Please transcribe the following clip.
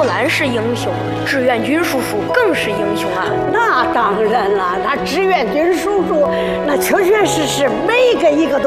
木兰是英雄，志愿军叔叔更是英雄啊！ 那当然了，那志愿军叔叔，那确确实实每个一个都。